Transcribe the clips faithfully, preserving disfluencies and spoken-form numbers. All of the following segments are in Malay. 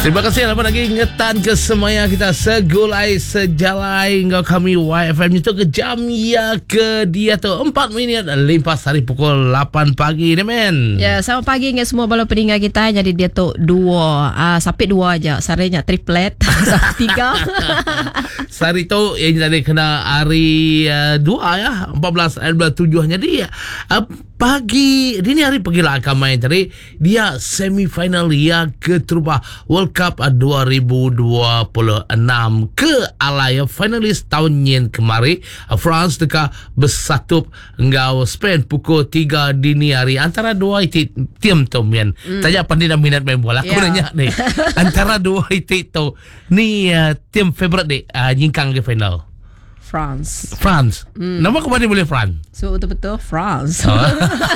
Terima kasih selamat lagi ingetan ke semuanya kita segulai sejalai engkau kami Y F M itu ke jam ya ke dia tu empat minit limpas hari pukul lapan pagi ni men. Ya, selamat pagi dengan semua bala pendengar kita. Jadi dia tu dua ah uh, sampai dua aja. Sarenya triplet sampai tiga. Sehari tu yang tadi kena hari uh, dua ya empat belas tujuh jadi uh, pagi ini hari pergilah akan main tadi dia semifinal ya ke terubah World Cup dua ribu dua puluh enam ke alaya finalis tahun yang kemarin France dekat bersatu engkau Spain pukul tiga dini hari antara dua itu tim tu men mm. tanya pandai dah minat main bola aku yeah. nanya ni antara dua itu tu ni uh, tim favorite ni uh, nyingkang ke final France. France. Mm. Nama kau boleh boleh France. So betul-betul France. Oh.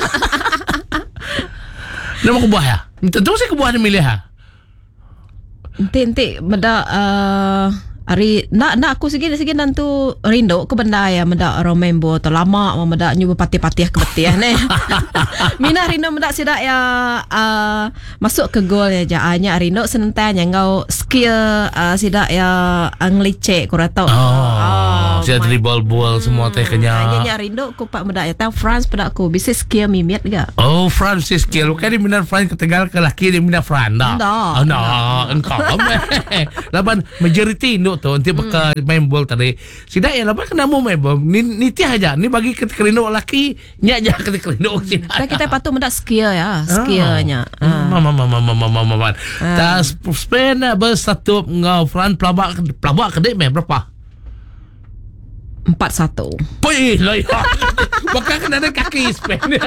Nama kau buah ya? Tentu saya kau buah ni milih ha. Enti-enti meda uh, hari nak nak aku segi-segi nantu rindu ke benda ya meda romembo tu lama meda nyoba pati-pati ke betiah ni. Mina rindu meda sidak ya uh, masuk ke gol ya jaanya rindu senentanya ngau skill uh, sidak ya anglicek kurang tahu. Oh, saya dribble ball semua teh kenya. Nya rindu ku pak meda ya tahu France pada aku bisa skill mimiat ga. Oh, France skill. Bukan di minat France ke Tegal ke laki di minat France dah. Oh, no, engkau. Laban majority induk tu nanti bakal hmm. main bola tadi. Sidak ya laban kena mau main bola. Ni ni tiah aja. Ni bagi ketika induk laki nya aja ketika induk sidak. Kita kita patut meda skill ya, skillnya. Mama mama mama mama mama. Tas Spain bersatu ngau France pelabak pelabak kedek main berapa? empat satu. Poi lah. Bakal kena ada kaki Spain.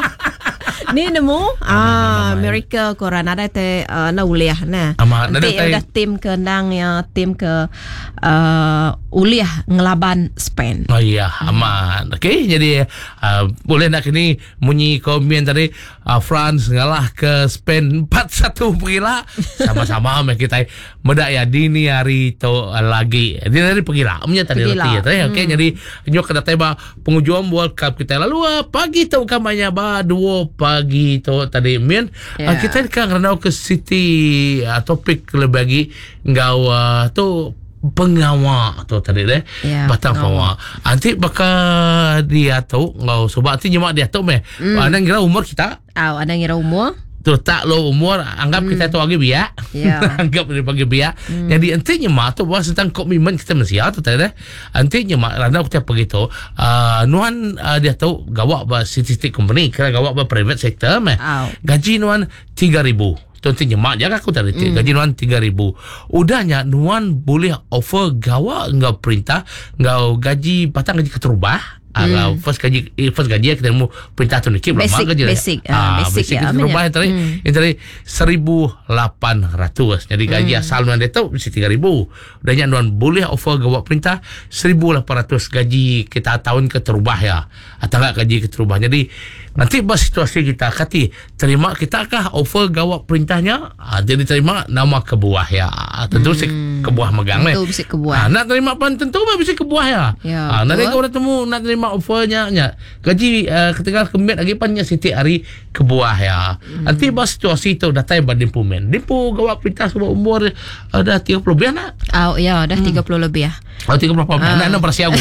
Ni nemu ah Amerika Korea ada te uh, na uliah na. Nanti ada tim ke nang ya tim ke uh, uliah ngelaban Spain. Oh iya aman. Okey jadi uh, boleh nak ni munyi komen tadi uh, France ngalah ke Spain empat satu pergilah sama-sama me kita medak ya dini hari tu uh, lagi. Dini hari pergilah umnya tadi reti ya tadi. Okey jadi nyok kena teba penghujung World Cup kita lalu uh, pagi tu kampanye ba dua pagi tu tadi men yeah. uh, kita kan renau ke city uh, topik lebih lagi ngau uh, tu pengawal tu tadi deh yeah, batang pengawal nanti bakal dia tu ngau sebab nanti nyemak dia tu meh mm. uh, nang kira umur kita oh, ada ngira umur tu tak lo umur anggap mm. kita tu lagi biak yeah. anggap dia bagi biak mm. jadi nanti nyemak tu bahas tentang komitmen kita mesti tu tadi deh nanti nyemak rana kita pergi tu uh, nuan uh, dia tu gawak bah city company kira gawak bah private sector meh oh. gaji nuan tiga ribu tu nanti nyemak jaga aku tadi mm. gaji nuan tiga ribu udahnya nuan boleh offer gawak enggak perintah enggak gaji patang gaji keterubah Kalau hmm. first gaji first gaji kita mau perintah tu ni basic gaji basic ah, basic, basic ya rumah tadi hmm. yang tadi seribu lapan ratus jadi gaji hmm. asal nuan dia tu mesti tiga ribu dan yang nuan boleh offer gawak perintah seribu lapan ratus gaji kita tahun keterubah ya atau enggak gaji keterubah jadi nanti bas situasi kita kati terima kita kah offer gawak perintahnya ah, jadi terima nama kebuah ya tentu hmm. si kebuah megang tentu mesti kebuah ah, nak terima pun tentu mesti kebuah ya, ya ah, nanti kau dah temu nak terima offernya nya gaji uh, ketika kemit lagi pannya setiap hari kebuah ya hmm. nanti bas situasi itu datai banding pumen dimpu gawak perintah sebab umur ada uh, tiga puluh lebih nak oh ya dah hmm. tiga puluh lebih ya oh tiga puluh lebih nak nak bersiap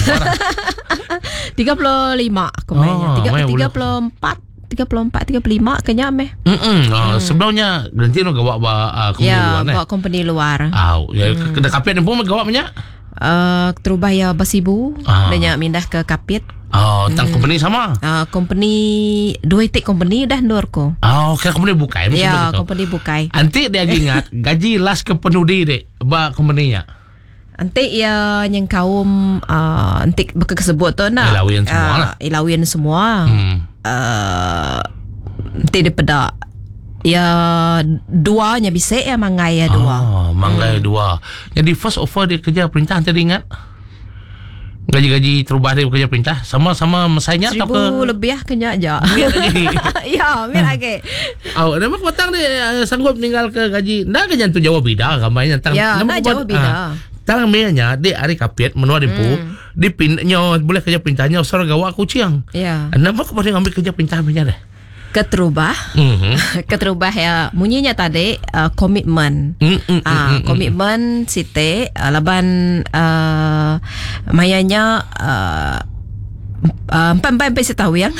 tiga puluh lima aku mainnya tiga puluh empat tiga puluh empat tiga puluh lima kenya meh. Hmm. Uh, sebelumnya berhenti no gawak ba uh, company ya, luar eh. Ya, company luar. Ah, ya hmm. kena kapit pun gawak banyak. Uh, terubah ya basibu ah. Dan mindah ke kapit. Oh, tang hmm. company sama. Ah, uh, company dua itik company dah ndor ko. Oh, kira company bukai mesti ya, betul. Company bukai. Anti dia ingat gaji last ke penudi dek ba company-nya. Nanti ya yang kaum uh, nanti bakal kesebut tu nak ilawian semua uh, lah ilawian semua hmm. uh, nanti daripada ya duanya bisa ya mangai ya dua oh, mangai hmm. dua jadi first offer dia kerja perintah nanti ingat gaji-gaji terubah dia kerja perintah sama-sama mesainya seribu atau ke lebih kena aja ya mir lagi oh nama petang dia sanggup tinggal ke gaji ndak kerja tu jawab bida ramai tang ya nak jawab bida Tang mehnya di hari kapit menua dimpu hmm. dipinnya boleh kerja perintahnya usah gawak kucing. Ya. Yeah. Nama kau boleh ambil kerja perintah mehnya deh. Keterubah. Mhm. Keterubah ya bunyinya tadi uh, komitmen. Mm, mm, mm, Ah, mm, mm. komitmen site uh, laban uh, mayanya uh, uh, empat-empat saya tahu yang.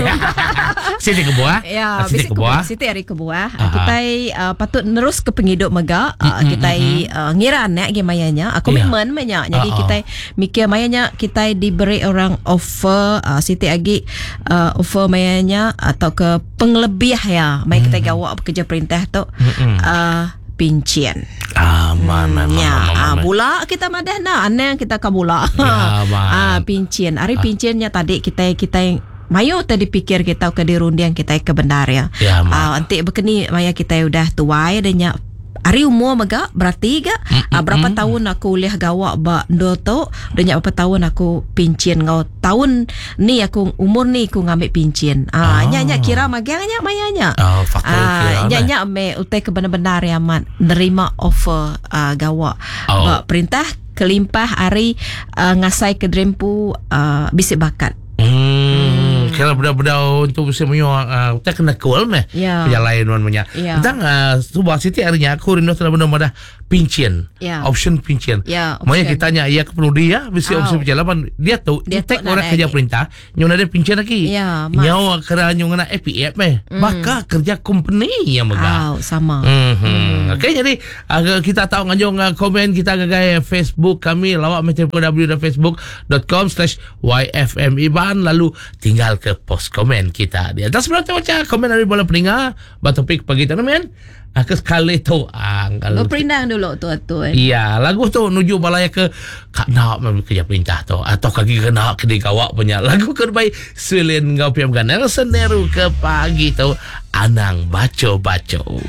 Siti kebuah. Ya, Siti basic kebuah. Siti hari kebuah. Aha. Kita uh, patut nerus ke penghidup mega. Uh, Mm-mm, kita uh, ngiran ya gimayanya. Uh, komitmen banyak. Jadi Ah, ah. kita mikir mayanya kita diberi orang offer uh, Siti lagi uh, offer mayanya atau ke penglebih ya. May kita gawak bekerja perintah tu Mm-mm. uh, pincian. Ah, mana, mana, Ya, mana, ah, mana. bula kita madah na aneh kita ka bula. Ya, man. ah, pincian. Ari pinciannya tadi kita kita yang mayo tadi pikir kita ke dirundian kita ke benar ya. Ya, man. Ah, antik bekeni maya kita udah tuai dan nya ari umur mega berarti ga ah, berapa tahun aku kuliah gawak ba ndo tu dan nya berapa tahun aku pincian ngau tahun ni aku umur ni aku ngambil pincian. Ah, Oh. nya nya kira magangnya mayanya. Oh, faktor Ah, kira nya lah. nya me utai ke benar-benar ya mat nerima offer uh, gawak. Oh. Ba perintah kelimpah hari uh, ngasai ke drempu uh, bisik bakat. Hmm, kalau budak-budak untuk musim menyo, uh, kita kena kual meh. Ya. Perjalanan wan punya. Ya. Tentang uh, subah Siti harinya aku rindu telah benar madah pincian. Ya. Option pincian. Ya, Maya option. kita tanya, ya ke perlu dia, mesti Oh. opsi perjalanan. Dia tu, Dia dia tu orang nak kerja lagi. perintah, nyona ada pincian lagi. Ya, mak. Nyawa kerana nyona E P F meh. Maka kerja company yang megah. Aw, sama. Hmm. Okey, jadi uh, kita tahu ngajong uh, komen kita gagai Facebook kami lawak meter w w w dot facebook dot com slash y f m iban lalu tinggal ke post komen kita di atas berapa macam komen dari bola peninga batopik pagi tu men aku sekali tu angkal Berperindang dulu tu tu. iya lagu tu nuju balaya ke kak nak memang kerja perintah tu atau kaki kena ke di kawak punya lagu kerbai Sulin ngau piam ganel seneru ke pagi tu anang baco-baco.